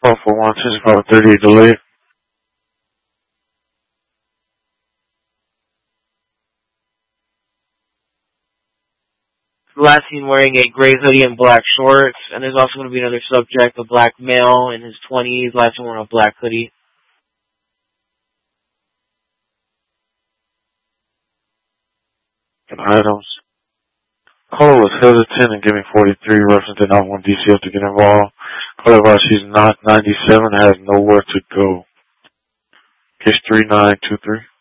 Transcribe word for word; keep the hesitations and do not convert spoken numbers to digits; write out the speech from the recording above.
Oh, for one, sixty-five thirty delay. Last seen wearing a gray hoodie and black shorts, and there's also going to be another subject, a black male in his twenties, last one wearing a black hoodie. Items. Caller was hesitant and giving forty-three, reference did not want D C F to get involved. Caller advised she's not ninety-seven, has nowhere to go. Case three nine two three.